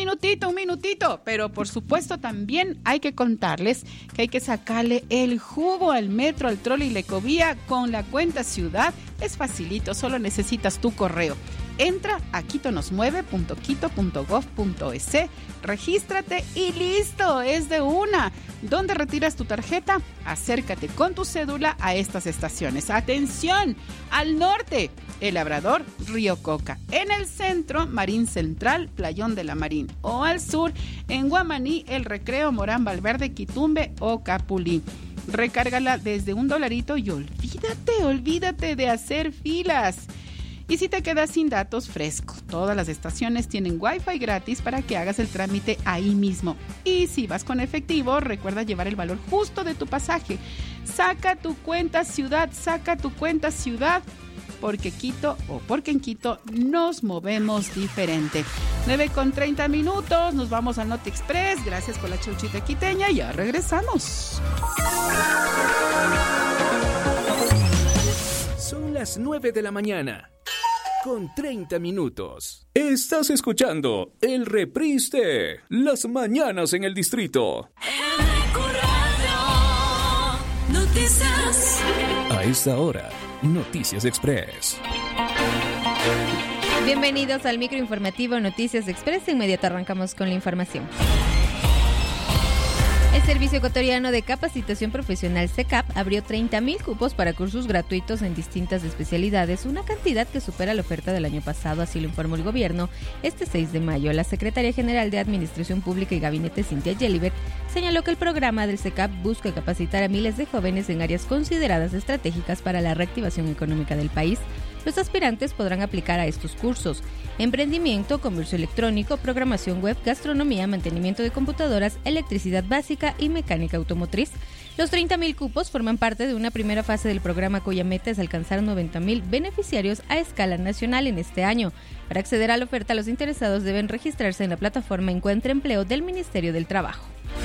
un minutito, pero por supuesto también hay que contarles que hay que sacarle el jugo al metro, al trolley y la ecovía con la cuenta ciudad. Es facilito, solo necesitas tu correo. Entra a quitonosmueve.quito.gov.es, regístrate y listo, es de una. ¿Dónde retiras tu tarjeta? Acércate con tu cédula a estas estaciones. ¡Atención! Al norte, El Labrador, Río Coca. En el centro, Marín Central, Playón de la Marín. O al sur, en Guamaní, El Recreo, Morán Valverde, Quitumbe o Capulí. Recárgala desde $1 y olvídate de hacer filas. Y si te quedas sin datos, fresco. Todas las estaciones tienen Wi-Fi gratis para que hagas el trámite ahí mismo. Y si vas con efectivo, recuerda llevar el valor justo de tu pasaje. Saca tu cuenta ciudad, porque en Quito nos movemos diferente. 9:30, nos vamos al Noti Express. Gracias por la chauchita quiteña, ya regresamos. Son las 9 de la mañana. Con 30 minutos. Estás escuchando el reprise de Las Mañanas en el Distrito. Noticias. A esta hora, Noticias Express. Bienvenidos al microinformativo Noticias Express. De inmediato arrancamos con la información. El Servicio Ecuatoriano de Capacitación Profesional SECAP abrió 30,000 cupos para cursos gratuitos en distintas especialidades, una cantidad que supera la oferta del año pasado, así lo informó el gobierno este 6 de mayo. La Secretaria General de Administración Pública y Gabinete, Cintia Gelibert, señaló que el programa del SECAP busca capacitar a miles de jóvenes en áreas consideradas estratégicas para la reactivación económica del país. Los aspirantes podrán aplicar a estos cursos: emprendimiento, comercio electrónico, programación web, gastronomía, mantenimiento de computadoras, electricidad básica y mecánica automotriz. Los 30,000 cupos forman parte de una primera fase del programa cuya meta es alcanzar 90,000 beneficiarios a escala nacional en este año. Para acceder a la oferta, los interesados deben registrarse en la plataforma Encuentra Empleo del Ministerio del Trabajo.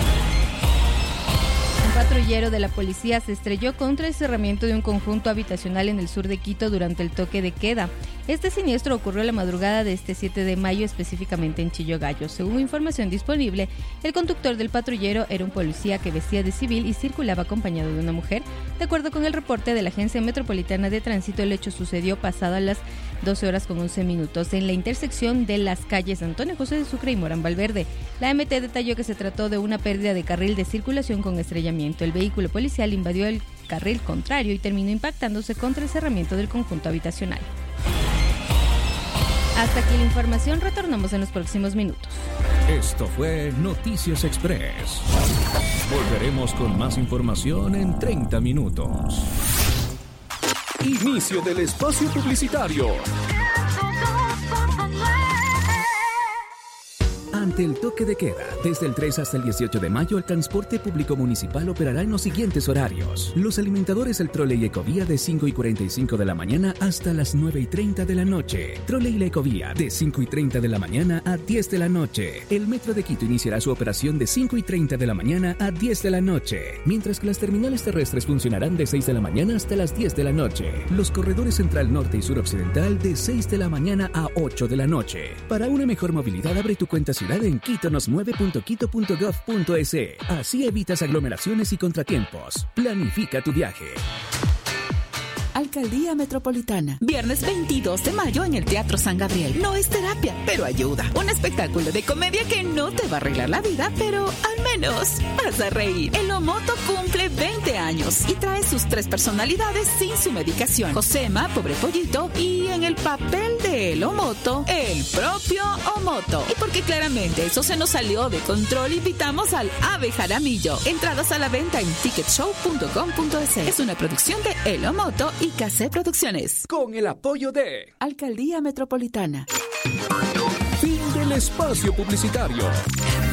Un patrullero de la policía se estrelló contra el cerramiento de un conjunto habitacional en el sur de Quito durante el toque de queda. Este siniestro ocurrió la madrugada de este 7 de mayo, específicamente en Chillogallo. Según información disponible, el conductor del patrullero era un policía que vestía de civil y circulaba acompañado de una mujer. De acuerdo con el reporte de la Agencia Metropolitana de Tránsito, el hecho sucedió pasado a las 12:11 en la intersección de las calles Antonio José de Sucre y Morán Valverde. La MT detalló que se trató de una pérdida de carril de circulación con estrellamiento. El vehículo policial invadió el carril contrario y terminó impactándose contra el cerramiento del conjunto habitacional. Hasta aquí la información, retornamos en los próximos minutos. Esto fue Noticias Express. Volveremos con más información en 30 minutos. Inicio del espacio publicitario. Ante el toque de queda, desde el 3 hasta el 18 de mayo, el transporte público municipal operará en los siguientes horarios. Los alimentadores El Trolley y Ecovía de 5:45 de la mañana hasta las 9:30 de la noche. Trolley y la Ecovía de 5:30 de la mañana a 10 de la noche. El Metro de Quito iniciará su operación de 5:30 de la mañana a 10 de la noche, mientras que las terminales terrestres funcionarán de 6 de la mañana hasta las 10 de la noche. Los corredores Central, Norte y Sur Occidental de 6 de la mañana a 8 de la noche. Para una mejor movilidad, abre tu cuenta ciudad en quitonosmueve.quito.gov.es. Así evitas aglomeraciones y contratiempos. Planifica tu viaje. Alcaldía Metropolitana. Viernes 22 de mayo en el Teatro San Gabriel. No es terapia, pero ayuda. Un espectáculo de comedia que no te va a arreglar la vida, pero al menos vas a reír. El Omoto cumple 20 años y trae sus 3 personalidades sin su medicación. Josema, pobre pollito, y en el papel de El Omoto, el propio Omoto. Y porque claramente eso se nos salió de control, invitamos al Ave Jaramillo. Entradas a la venta en ticketshow.com.es. Es una producción de El Omoto y Casé Producciones. Con el apoyo de Alcaldía Metropolitana. Fin del espacio publicitario.